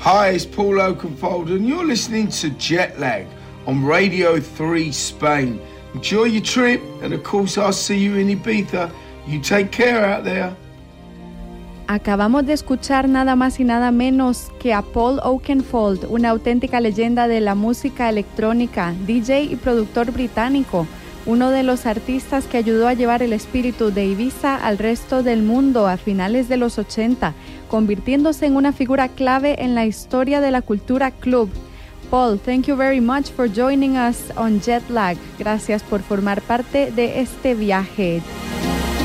Hi, it's Paul Oakenfold, and you're listening to Jetlag on Radio 3 Spain. Enjoy your trip, and of course I'll see you in Ibiza. You take care out there. Acabamos de escuchar nada más y nada menos que a Paul Oakenfold, una auténtica leyenda de la música electrónica, DJ y productor británico, uno de los artistas que ayudó a llevar el espíritu de Ibiza al resto del mundo a finales de los 80, convirtiéndose en una figura clave en la historia de la cultura club. Paul, thank you very much for joining us on Jetlag. Gracias por formar parte de este viaje.